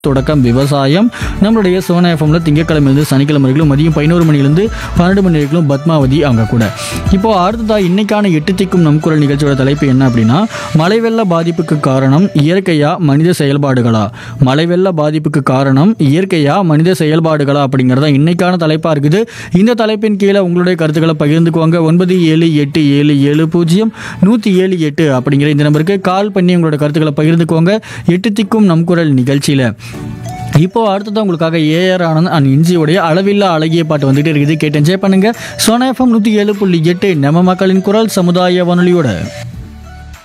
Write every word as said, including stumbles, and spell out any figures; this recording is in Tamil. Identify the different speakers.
Speaker 1: தொடக்கம் விவசாயம். நம்மளுடைய சோனா எஃப்எம்ல திங்கக்கிழமையிலிருந்து சனிக்கிழமை வரைக்கும் மதியம் பதினோரு மணிலேருந்து பன்னெண்டு மணி வரைக்கும் பத்மாவதி அவங்க கூட. இப்போ அடுத்ததா இன்னைக்கான எட்டு திக்கும் நம் குரல் நிகழ்ச்சியோட தலைப்பு என்ன அப்படின்னா, மழை வெள்ள பாதிப்புக்கு காரணம் இயற்கையா மனித செயல்பாடுகளா? மழை வெள்ள பாதிப்புக்கு காரணம் இயற்கையா மனித செயல்பாடுகளா அப்படிங்கிறதா இன்னைக்கான தலைப்பா இருக்குது. இந்த தலைப்பின் கீழே உங்களுடைய கருத்துக்களை பகிர்ந்துக்குவாங்க. ஒன்பது ஏழு எட்டு ஏழு ஏழு பூஜ்ஜியம் நூற்றி ஏழு எட்டு அப்படிங்கிற இந்த நம்பருக்கு கால் பண்ணி உங்களோட கருத்துக்களை பகிர்ந்துக்குவாங்க எட்டு திக்கும் நம் குரல் நிகழ்ச்சியில். இப்போ அடுத்ததான் உங்களுக்காக ஏஆர் ஆனந்த் அண்ட் இன்ஜியோடைய அளவில்லா அழகிய பாட்டு வந்துட்டு இருக்குது. கேட்டு என்ஜாய் பண்ணுங்க. சோனா எஃப்எம் நூற்றி ஏழு புள்ளி எட்டு நம்ம மக்களின் குரல் சமுதாய வானொலியோட.